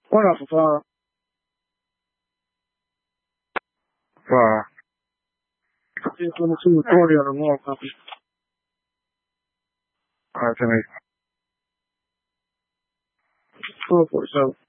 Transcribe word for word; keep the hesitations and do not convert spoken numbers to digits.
What up, Fafara? Fire. Six number two authority on the wall copy. Alright, ten eight. Four forty seven.